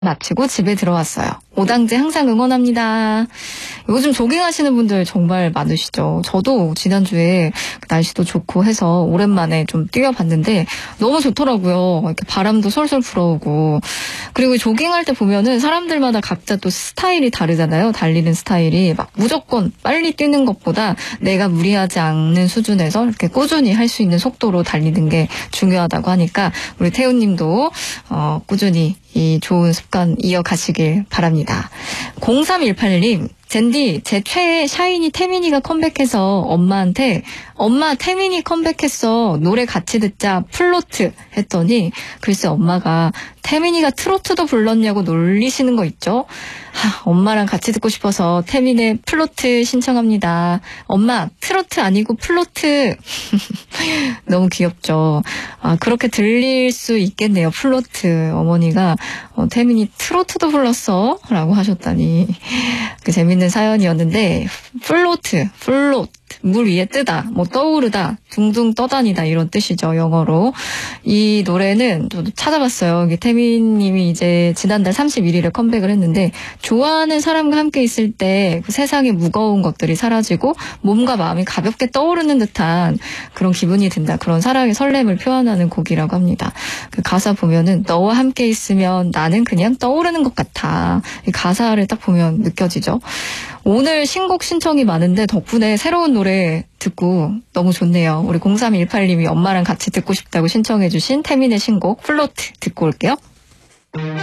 마치고 집에 들어왔어요. 오당제 항상 응원합니다. 요즘 조깅하시는 분들 정말 많으시죠. 저도 지난주에 날씨도 좋고 해서 오랜만에 좀 뛰어봤는데 너무 좋더라고요. 이렇게 바람도 솔솔 불어오고. 그리고 조깅할 때 보면은 사람들마다 각자 또 스타일이 다르잖아요. 달리는 스타일이 막 무조건 빨리 뛰는 것보다 내가 무리하지 않는 수준에서 이렇게 꾸준히 할 수 있는 속도로 달리는 게 중요하다고 하니까 우리 태우님도 꾸준히 이 좋은 습관 이어가시길 바랍니다. 0318님, 젠디, 제 최애 샤이니 태민이가 컴백해서 엄마한테 엄마 태민이 컴백했어. 노래 같이 듣자. 플로트 했더니 글쎄 엄마가 태민이가 트로트도 불렀냐고 놀리시는 거 있죠? 엄마랑 같이 듣고 싶어서 태민의 플로트 신청합니다. 엄마, 트로트 아니고 플로트. 너무 귀엽죠. 그렇게 들릴 수 있겠네요. 플로트. 어머니가 태민이 트로트도 불렀어? 라고 하셨다니. 재밌는 사연이었는데 플로트. 물 위에 뜨다, 떠오르다, 둥둥 떠다니다 이런 뜻이죠. 영어로. 이 노래는 저도 찾아봤어요. 태민님이 이제 지난달 31일에 컴백을 했는데 좋아하는 사람과 함께 있을 때 그 세상의 무거운 것들이 사라지고 몸과 마음이 가볍게 떠오르는 듯한 그런 기분이 든다. 그런 사랑의 설렘을 표현하는 곡이라고 합니다. 그 가사 보면은 너와 함께 있으면 나는 그냥 떠오르는 것 같아. 이 가사를 딱 보면 느껴지죠. 오늘 신곡 신청이 많은데 덕분에 새로운 노래 듣고 너무 좋네요. 우리 0318님이 엄마랑 같이 듣고 싶다고 신청해 주신 태민의 신곡 플로트 듣고 올게요.